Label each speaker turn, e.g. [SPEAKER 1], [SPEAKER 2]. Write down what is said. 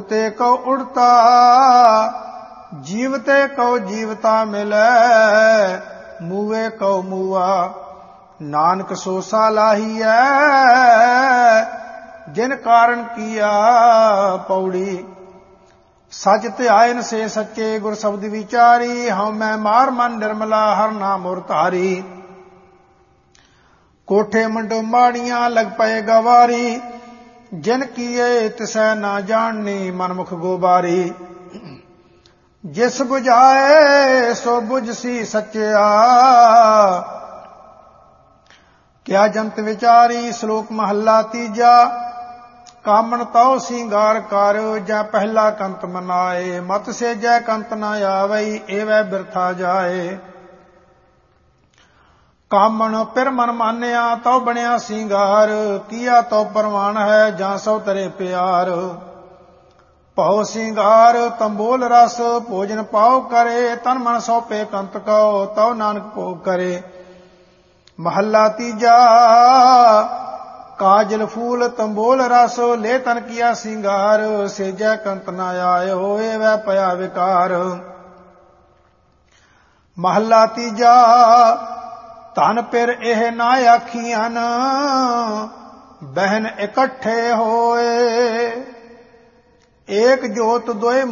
[SPEAKER 1] उड़ते कौ उड़ता, जीवते कौ जीवता मिलै, मूवे कौ मूआ, नानक सोसा लाहिया, जिन कारण किया पौड़ी। सच ध्यायन से सच्चे गुर शब्द विचारी, हम मैं मार मन निर्मला हर नाम और धारी। कोठे मंडो माड़ियां लग पए गवारी, जिन किए तिसै ना जाननी मनमुख गोबारी। जिस बुझाए सो बुझसी सच्चिया, क्या जंत विचारी। श्लोक महला तीजा। कामन तौ सिंगार कर, जै पहला कंत मनाए, मत से जै कंत न आवई, एवै बिरथा जाए। कामन पिर मन मानिया, तौ बनिया सिंगार, किया तौ परवान है, जां सौ तरे प्यार। पाओ सिंगार तंबोल रस, भोजन पाओ करे, तन मन सौंपे कंत कौ, तौ नानक भोग करे। महला तीजा। काजल फूल तंबोल रस, ले तन किया सिंगार, सेजै कंत न आयो, एवै पया विकार। महला तीजा। धन पिर एह ना आखियन, बहन इकट्ठे होए, एक जोत दोए